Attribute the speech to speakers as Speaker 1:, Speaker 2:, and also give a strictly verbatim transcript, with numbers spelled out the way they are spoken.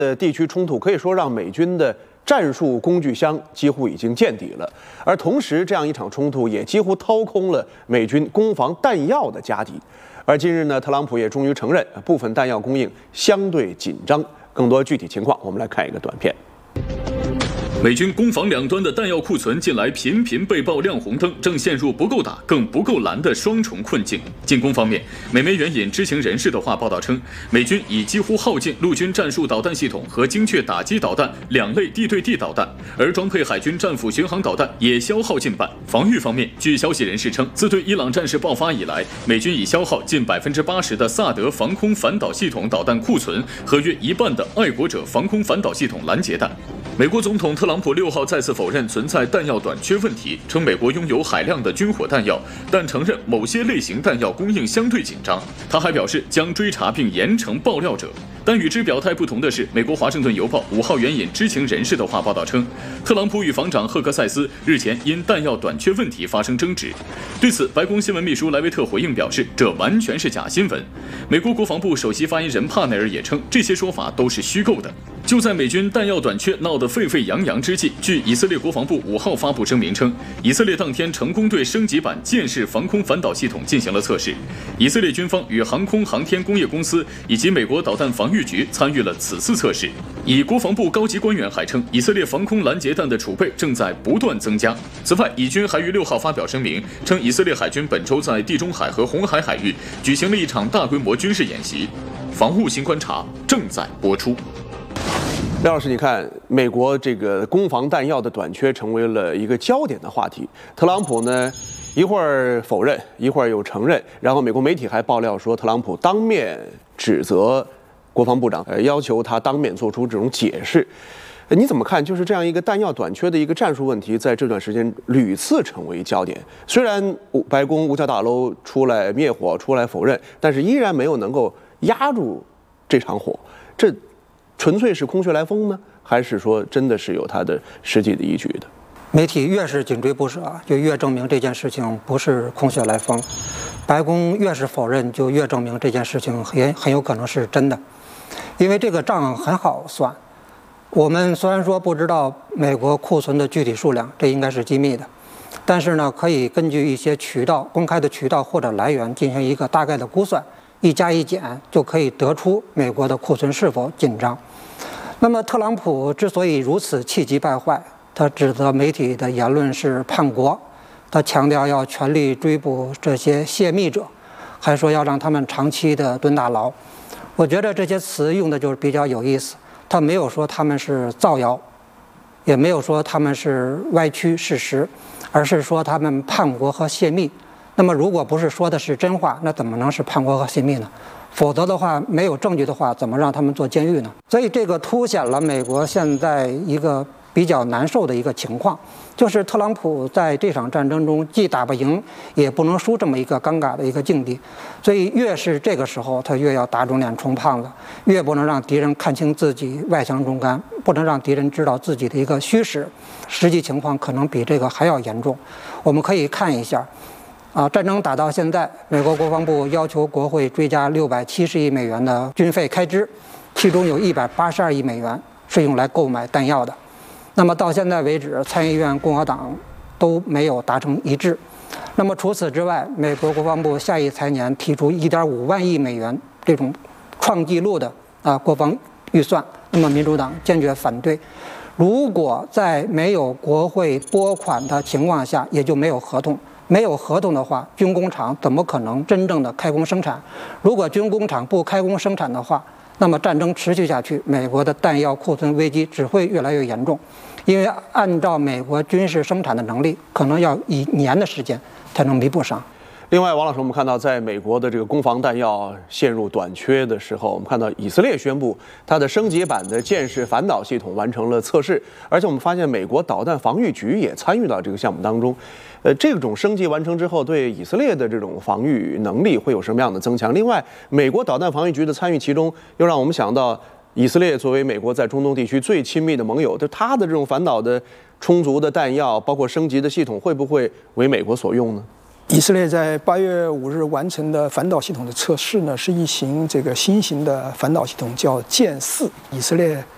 Speaker 1: 的地区冲突可以说让美军的战术工具箱几乎已经见底了，而同时这样一场冲突也几乎掏空了美军攻防弹药的家底。而近日呢，特朗普也终于承认部分弹药供应相对紧张。更多具体情况，我们来看一个短片。
Speaker 2: 美军攻防两端的弹药库存近来频频被曝亮红灯，正陷入不够打更不够拦的双重困境。进攻方面，美媒援引知情人士的话报道称，美军已几乎耗尽陆军战术导弹系统和精确打击导弹两类地对地导弹，而装配海军战斧巡航导弹也消耗近半。防御方面，据消息人士称，自对伊朗战事爆发以来，美军已消耗近百分之八十的萨德防空反导系统导弹库存和约一半的爱国者防空反导系统拦截弹。美国总统特朗普六号再次否认存在弹药短缺问题，称美国拥有海量的军火弹药，但承认某些类型弹药供应相对紧张。他还表示将追查并严惩爆料者。但与之表态不同的是，美国《华盛顿邮报》五号援引知情人士的话报道称，特朗普与防长赫克塞斯日前因弹药短缺问题发生争执。对此，白宫新闻秘书莱维特回应表示，这完全是假新闻。美国国防部首席发言人帕内尔也称，这些说法都是虚构的。就在美军弹药短缺闹得沸沸扬扬之际，据以色列国防部五号发布声明称，以色列当天成功对升级版剑式防空反导系统进行了测试。以色列军方与航空航天工业公司以及美国导弹防御局参与了此次测试。以国防部高级官员还称，以色列防空拦截弹的储备正在不断增加。此外，以军还于六号发表声明称，以色列海军本周在地中海和红海海域举行了一场大规模军事演习。防务新观察正在播出。
Speaker 1: 廖老师，你看，美国这个攻防弹药的短缺成为了一个焦点的话题。特朗普呢，一会儿否认，一会儿又承认，然后美国媒体还爆料说，特朗普当面指责国防部长，呃，要求他当面做出这种解释。你怎么看？就是这样一个弹药短缺的一个战术问题，在这段时间屡次成为焦点。虽然白宫五角大楼出来灭火、出来否认，但是依然没有能够压住这场火。这纯粹是空穴来风呢，还是说真的是有它的实际的依据的？
Speaker 3: 媒体越是紧追不舍，就越证明这件事情不是空穴来风；白宫越是否认，就越证明这件事情很很有可能是真的。因为这个账很好算，我们虽然说不知道美国库存的具体数量，这应该是机密的，但是呢，可以根据一些渠道、公开的渠道或者来源进行一个大概的估算，一加一减就可以得出美国的库存是否紧张。那么特朗普之所以如此气急败坏，他指责媒体的言论是叛国，他强调要全力追捕这些泄密者，还说要让他们长期的蹲大牢。我觉得这些词用的就是比较有意思，他没有说他们是造谣，也没有说他们是歪曲事实，而是说他们叛国和泄密。那么如果不是说的是真话，那怎么能是叛国和泄密呢？否则的话，没有证据的话，怎么让他们坐监狱呢？所以这个凸显了美国现在一个比较难受的一个情况，就是特朗普在这场战争中既打不赢，也不能输这么一个尴尬的一个境地。所以越是这个时候，他越要打肿脸充胖子，越不能让敌人看清自己外强中干，不能让敌人知道自己的一个虚实。实际情况可能比这个还要严重。我们可以看一下。啊，战争打到现在，美国国防部要求国会追加六百七十亿美元的军费开支，其中有一百八十二亿美元是用来购买弹药的。那么到现在为止，参议院共和党都没有达成一致。那么除此之外，美国国防部下一财年提出一点五万亿美元这种创纪录的啊国防预算，那么民主党坚决反对。如果在没有国会拨款的情况下，也就没有合同。没有合同的话，军工厂怎么可能真正的开工生产？如果军工厂不开工生产的话，那么战争持续下去，美国的弹药库存危机只会越来越严重。因为按照美国军事生产的能力，可能要一年的时间才能弥补上。
Speaker 1: 另外，王老师，我们看到，在美国的这个攻防弹药陷入短缺的时候，我们看到以色列宣布它的升级版的剑式反导系统完成了测试，而且我们发现美国导弹防御局也参与到这个项目当中。呃，这种升级完成之后，对以色列的这种防御能力会有什么样的增强？另外，美国导弹防御局的参与其中，又让我们想到以色列作为美国在中东地区最亲密的盟友，就它的这种反导的充足的弹药，包括升级的系统，会不会为美国所用呢？
Speaker 4: 以色列在八月五日完成的反导系统的测试呢，是一型这个新型的反导系统，叫剑四。以色列